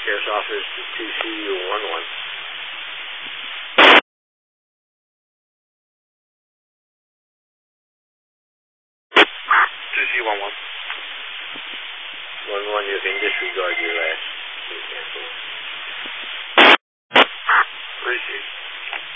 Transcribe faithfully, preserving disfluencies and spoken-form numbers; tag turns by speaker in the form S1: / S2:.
S1: Sheriff's Office to two C one one. two C one one. one one, you can disregard your